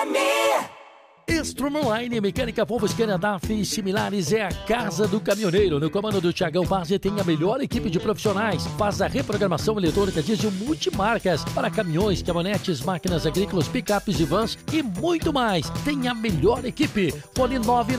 Strumline, Mecânica Povos Canadá e similares é a casa do caminhoneiro. No comando do Thiagão Pazzi tem a melhor equipe de profissionais. Faz a reprogramação eletrônica diesel multimarcas para caminhões, caminhonetes, máquinas agrícolas, picapes e vans e muito mais. Tem a melhor equipe. Fone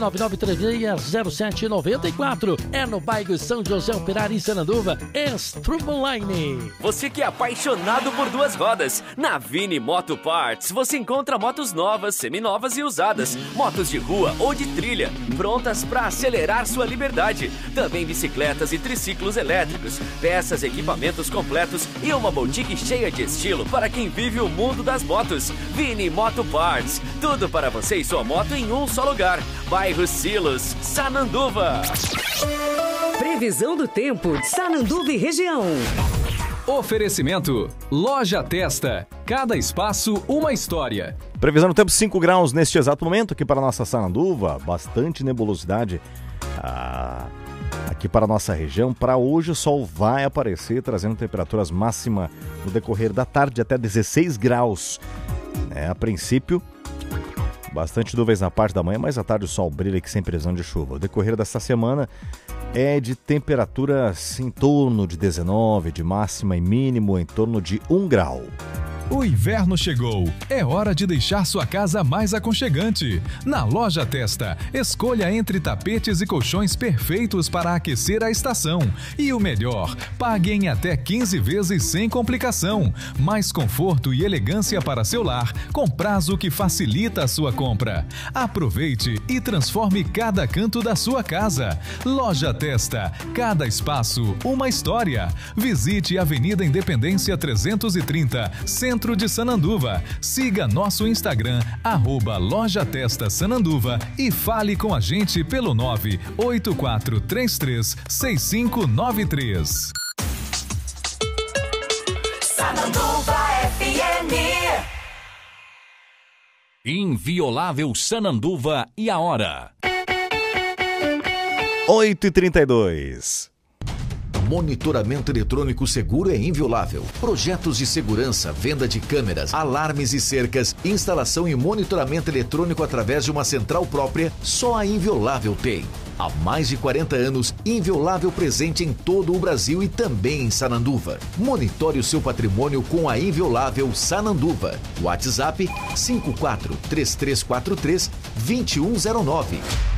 999360794. É no bairro São José Operário em Sananduva. Strumline. Você que é apaixonado por duas rodas, na Vini Moto Parts você encontra motos novas, seminovas e usadas. Motos de rua ou de trilha, prontas para acelerar sua liberdade. Também bicicletas e triciclos elétricos, peças, equipamentos completos e uma boutique cheia de estilo para quem vive o mundo das motos. Vini Moto Parts, tudo para você e sua moto em um só lugar. Bairro Silos, Sananduva. Previsão do tempo de Sananduva e região. Oferecimento Loja Testa. Cada espaço, uma história. Previsão do tempo 5 graus neste exato momento aqui para a nossa Sananduva. Bastante nebulosidade aqui para a nossa região. Para hoje o sol vai aparecer, trazendo temperaturas máximas no decorrer da tarde até 16 graus. A princípio, bastante nuvens na parte da manhã, mas à tarde o sol brilha aqui sem previsão de chuva. O decorrer desta semana é de temperaturas em torno de 19, de máxima e mínimo em torno de 1 grau. O inverno chegou. É hora de deixar sua casa mais aconchegante. Na Loja Testa, escolha entre tapetes e colchões perfeitos para aquecer a estação. E o melhor, pague em até 15 vezes sem complicação. Mais conforto e elegância para seu lar, com prazo que facilita a sua compra. Aproveite e transforme cada canto da sua casa. Loja Testa, cada espaço, uma história. Visite Avenida Independência 330, Centro de Sananduva. Siga nosso Instagram, @Loja Testa Sananduva e fale com a gente pelo 984336593. Sananduva FM. Inviolável Sananduva e a hora. 8h32. Monitoramento eletrônico seguro é inviolável. Projetos de segurança, venda de câmeras, alarmes e cercas, instalação e monitoramento eletrônico através de uma central própria, só a Inviolável tem. Há mais de 40 anos, Inviolável presente em todo o Brasil e também em Sananduva. Monitore o seu patrimônio com a Inviolável Sananduva. WhatsApp 543343 2109.